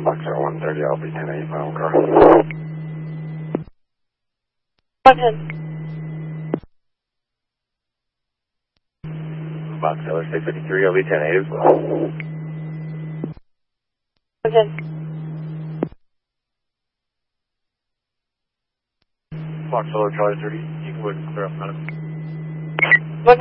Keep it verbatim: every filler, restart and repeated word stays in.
Foxtrot one thirty, I'll be ten eight, final car. one ten. Foxtrot six fifty-three, I'll be ten eight as well. one ten. Foxtrot Charlie thirty, you can go ahead and clear up, madam.